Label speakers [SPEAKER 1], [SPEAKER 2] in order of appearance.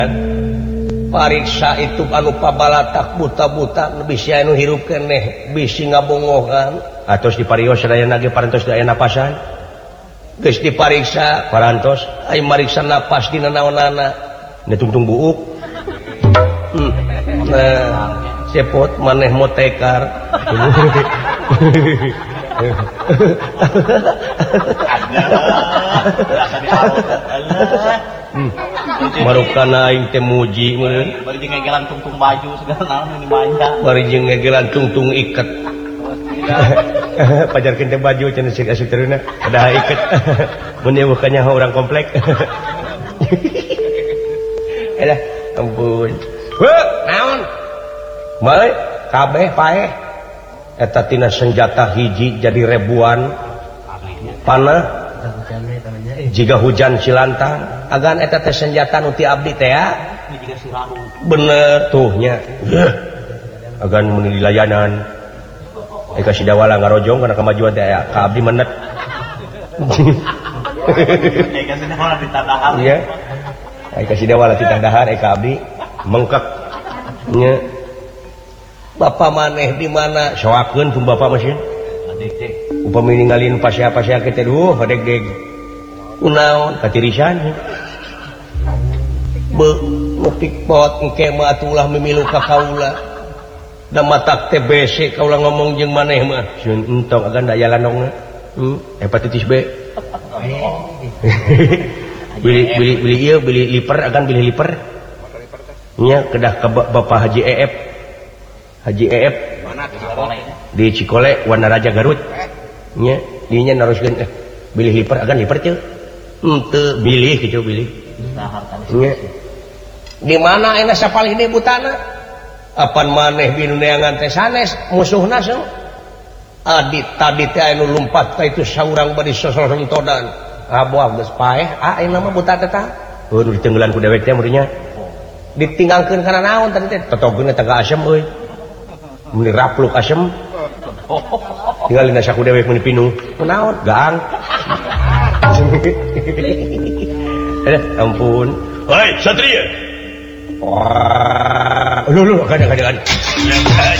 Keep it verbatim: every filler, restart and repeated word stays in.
[SPEAKER 1] pariksa itu anu pabalatak buta-buta lebih si anu hirup keneh bisi ngabongohan atos diparios sadaya nage parantos daya napasan geus dipariksa parantos ai mariksa napas dina naonana ne tungtung buuk hmm. Nah sepot maneh motekar marukana aing teh muji meureun
[SPEAKER 2] bari jeung ngegelan tungtung baju segala naon ini manja
[SPEAKER 1] bari jeung ngegelan tungtung iket pajarkeun teh baju cenah cek asuteurna ada iket mun ieu bukannya orang komplek edah ampun heuh naon bae kabeh paeh eta tina senjata hiji jadi ribuan panah jika hujan silantang agan eta teh senjata nu ti abdi teh ya bener tuh nya agan mun dilayanan eka sidawala ngarojong kana kamajuan teh ka abdi menet
[SPEAKER 2] eka sidawala ditandahar
[SPEAKER 1] iya eka sidawala ditandahar eka abdi mengkek nya Bapak maneh di mana soakeun pun bapak masih upami ninggalin pasya-pasya kita duh deg-deg kunaon katirisan be ngepik pot engke mah atulah mimilu ka kaula da matak teh B C kaula ngomong jeung maneh mah sun entong agan daya lanongna hmm hepatitis B bili bili bili ieu bili liper agan bili liper nya kedah ka Bapak Haji E F Haji E F di Cikole Wana Raja Garut nya dinya naroskeun eh bilih liper agan liper teu henteu bilih kitu bilih nya di mana ena sapalih deui butana apan maneh binuneangan teh sanes musuhna so adit tadi teh anu lumpat ka itu saurang bari sosorontodan aboah geus paeh ah ayeuna mah buta teh tah heuh ditenggelan ku dewek teh murinya ditinggalkeun kana naon tadi teh totogeun eta ga asem euy mun rapluk asem tinggalin saku dewek mun pinung kunaon gaang eh ampun hei satria wah lu lu kada kada